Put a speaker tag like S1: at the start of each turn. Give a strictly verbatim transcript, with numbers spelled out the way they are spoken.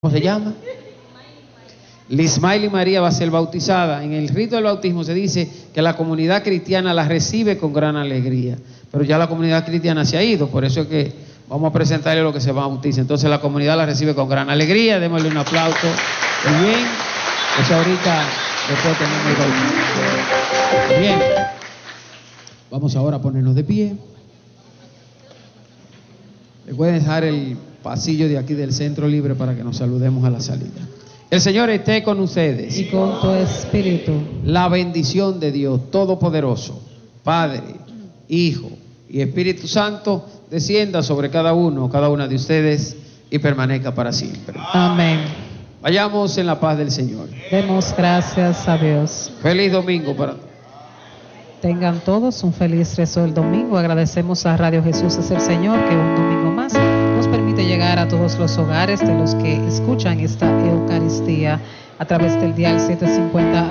S1: ¿Cómo se llama? Lismaili María va a ser bautizada. En el rito del bautismo se dice que la comunidad cristiana la recibe con gran alegría, pero ya la comunidad cristiana se ha ido, por eso es que vamos a presentarle lo que se bautiza. Entonces la comunidad la recibe con gran alegría. Démosle un aplauso. Muy bien. Eso ahorita después tenemos el bautismo. Bien. Vamos ahora a ponernos de pie. Recuerden dejar el pasillo de aquí del centro libre para que nos saludemos a la salida. El Señor esté con ustedes.
S2: Y con tu espíritu.
S1: La bendición de Dios Todopoderoso, Padre, Hijo y Espíritu Santo, descienda sobre cada uno, cada una de ustedes y permanezca para siempre.
S2: Amén.
S1: Vayamos en la paz del Señor.
S2: Demos gracias a Dios.
S1: Feliz domingo para todos.
S2: Tengan todos un feliz resto del domingo. Agradecemos a Radio Jesús es el Señor que un domingo más nos permite llegar a todos los hogares de los que escuchan esta Eucaristía a través del dial setecientos cincuenta